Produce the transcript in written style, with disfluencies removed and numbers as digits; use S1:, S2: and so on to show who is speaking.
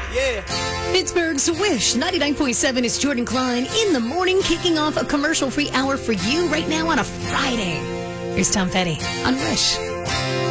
S1: Yeah.
S2: Pittsburgh's Wish 99.7 is Jordan Klein in the morning, kicking off a commercial-free hour for you right now on a Friday. Here's Tom Petty on Wish.